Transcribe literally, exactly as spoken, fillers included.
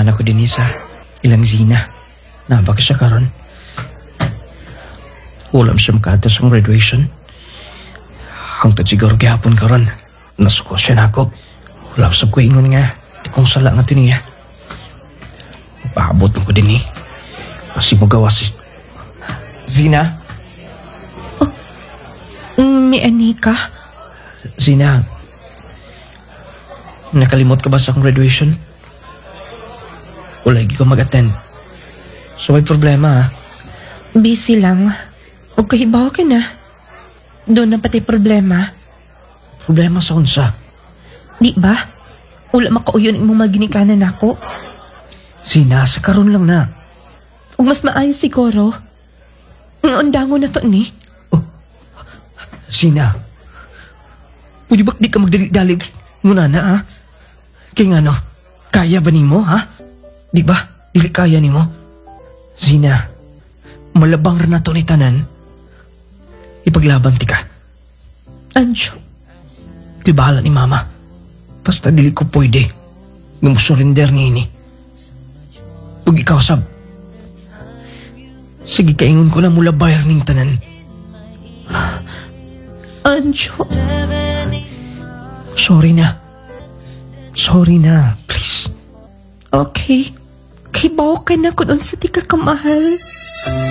Nagpangutana ko din sa ilang zina. Nabaka siya karon. Walam siya makaato sa graduation. Hangtod siguro gihapon karon. Nasuko siya na ako. Wala sa ko ingon nga. Di kong sala nga tiniya. Paabot ko din eh. Kasi mo gawas si... Zina? Oh, may anika? Zina, nakalimot ka ba sa graduation? Wala ko mag-attend. So may problema ha? Busy lang. Huwag kahibaw ka na. Doon na pati problema. Problema sa unsa? Di ba? Wala makauyon imong maginikanan ako. Zina, sa karon lang na. Ug mas maayos siguro. Ang undango na to ni. Oh, Zina, pwede ba di ka magdalig-dalig muna na ha? Kaya nga no, kaya ba nimo ha? Di ba? Dili kaya nimo? Zina, malabang rin na to ni tanan. Ipaglaban ti ka. Anjo. Di bahala ni mama. Basta dili ko pwede. Nga mo surrender ni ini. Pag ikaw sab. Sige, kaingon ko na mula bayar ning tanan. Anjo. Sorry na. Sorry na, please. Okay. Kahibaw ka na kung unsa di ka kamahal.